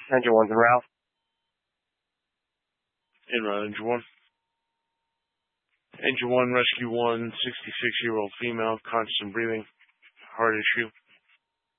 Engine 1's en route. En route, Engine 1. Engine 1, Rescue 1, 66-year-old female, conscious and breathing, heart issue.